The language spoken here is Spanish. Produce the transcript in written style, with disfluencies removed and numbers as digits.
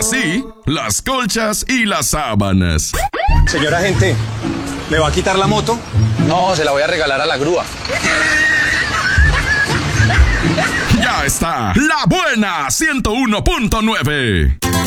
así las colchas y las sábanas. Señora agente, ¿me va a quitar la moto? No, se la voy a regalar a la grúa. Ya está, La Buena 101.9.